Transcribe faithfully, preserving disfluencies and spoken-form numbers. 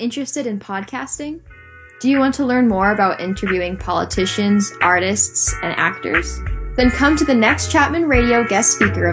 interested in podcasting? Do you want to learn more about interviewing politicians, artists, and actors? Then come to the next Chapman Radio guest speaker